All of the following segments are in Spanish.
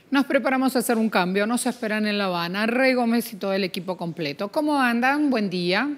Nos preparamos a hacer un cambio, nos esperan en La Habana, Rey Gómez y todo el equipo completo. ¿Cómo andan? Buen día.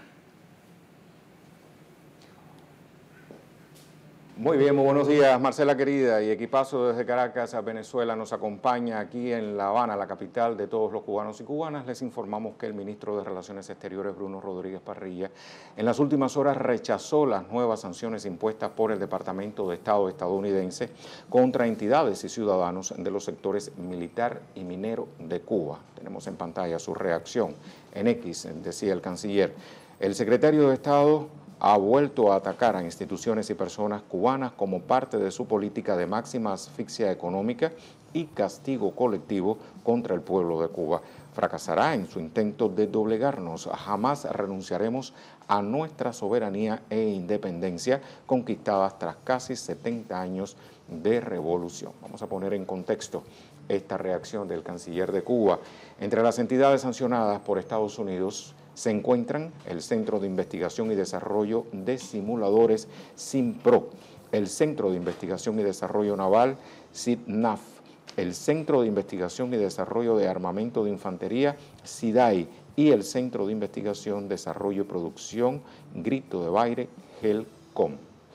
Muy bien, muy buenos días, Marcela querida, y equipazo desde Caracas a Venezuela nos acompaña aquí en La Habana, la capital de todos los cubanos y cubanas. Les informamos que el ministro de Relaciones Exteriores, Bruno Rodríguez Parrilla, en las últimas horas rechazó las nuevas sanciones impuestas por el Departamento de Estado estadounidense contra entidades y ciudadanos de los sectores militar y minero de Cuba. Tenemos en pantalla su reacción. En X, decía el canciller, el secretario de Estado ha vuelto a atacar a instituciones y personas cubanas como parte de su política de máxima asfixia económica y castigo colectivo contra el pueblo de Cuba. Fracasará en su intento de doblegarnos. Jamás renunciaremos a nuestra soberanía e independencia conquistadas tras casi 70 años de revolución. Vamos a poner en contexto esta reacción del canciller de Cuba. Entre las entidades sancionadas por Estados Unidos se encuentran el Centro de Investigación y Desarrollo de Simuladores SINPRO, el Centro de Investigación y Desarrollo Naval CIDNAF, el Centro de Investigación y Desarrollo de Armamento de Infantería CIDAI y el Centro de Investigación, Desarrollo y Producción Grito de Baire GELCOM.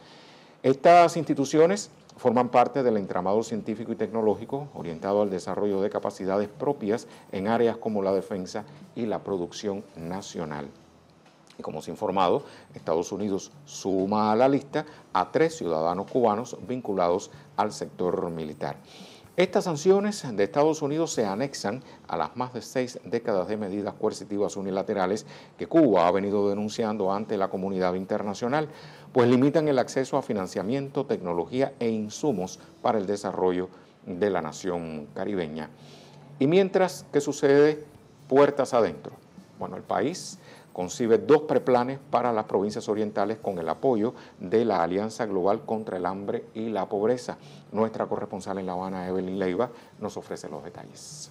Estas instituciones forman parte del entramado científico y tecnológico orientado al desarrollo de capacidades propias en áreas como la defensa y la producción nacional. Y como se ha informado, Estados Unidos suma a la lista a 3 ciudadanos cubanos vinculados al sector militar. Estas sanciones de Estados Unidos se anexan a las más de 6 décadas de medidas coercitivas unilaterales que Cuba ha venido denunciando ante la comunidad internacional, pues limitan el acceso a financiamiento, tecnología e insumos para el desarrollo de la nación caribeña. Y mientras, ¿qué sucede puertas adentro? Bueno, el país concibe 2 preplanes para las provincias orientales con el apoyo de la Alianza Global contra el Hambre y la Pobreza. Nuestra corresponsal en La Habana, Evelyn Leiva, nos ofrece los detalles.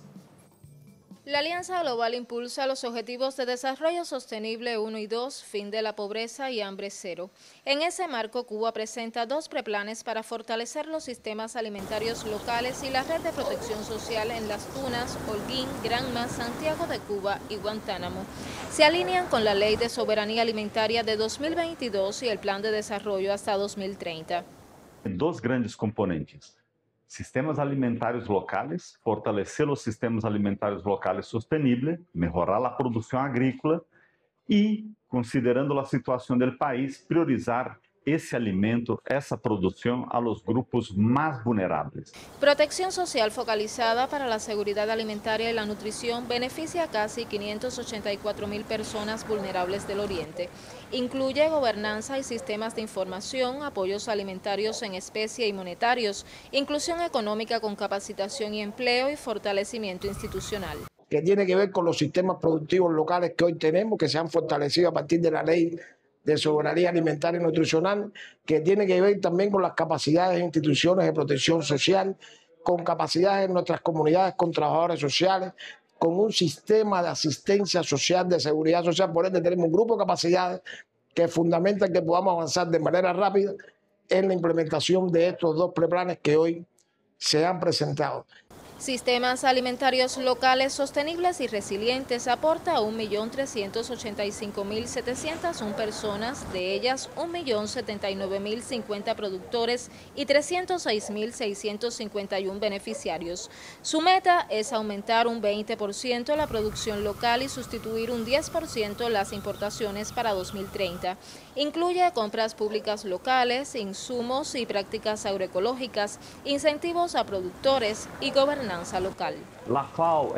La Alianza Global impulsa los Objetivos de Desarrollo Sostenible 1 y 2, fin de la pobreza y hambre cero. En ese marco, Cuba presenta 2 preplanes para fortalecer los sistemas alimentarios locales y la red de protección social en Las Tunas, Holguín, Granma, Santiago de Cuba y Guantánamo. Se alinean con la Ley de Soberanía Alimentaria de 2022 y el Plan de Desarrollo hasta 2030. 2 grandes componentes. Sistemas alimentarios locales, fortalecer os sistemas alimentarios locales sostenibles, melhorar a produção agrícola e, considerando a situação do país, priorizar esse alimento, essa produção a los grupos más vulnerables. Protección social focalizada para la seguridad alimentaria y la nutrición beneficia a casi 584.000 personas vulnerables del Oriente. Incluye gobernanza y sistemas de información, apoyos alimentarios en especie y monetarios, inclusión económica con capacitación y empleo y fortalecimiento institucional. Que tiene que ver con los sistemas productivos locales que hoy tenemos, que se han fortalecido a partir de la ley de soberanía alimentaria y nutricional, que tiene que ver también con las capacidades de instituciones de protección social, con capacidades en nuestras comunidades con trabajadores sociales, con un sistema de asistencia social, de seguridad social. Por ende tenemos un grupo de capacidades que fundamentan que podamos avanzar de manera rápida en la implementación de estos 2 preplanes que hoy se han presentado. Sistemas alimentarios locales sostenibles y resilientes aporta a 1.385.701 personas, de ellas 1.079.050 productores y 306.651 beneficiarios. Su meta es aumentar un 20% la producción local y sustituir un 10% las importaciones para 2030. Incluye compras públicas locales, insumos y prácticas agroecológicas, incentivos a productores y gobernanza local. La FAO